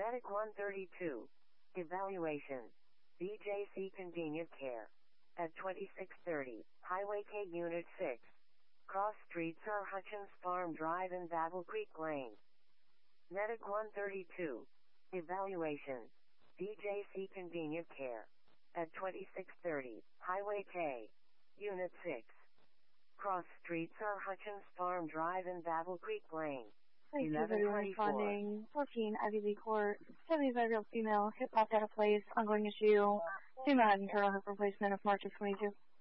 Medic 132. Evaluation. BJC Convenient Care. At 2630, Highway K Unit 6. Cross Street Sir Hutchins Farm Drive and Battle Creek Lane. Medic 132. Evaluation. BJC Convenient Care. At 2630, Highway K. Unit 6. Cross Street Sir Hutchins Farm Drive and Battle Creek Lane. Thank you for responding. 14 Ivy League Court. 75-year-old female, hip popped out of place, ongoing issue. Female had internal hip replacement of March of 22.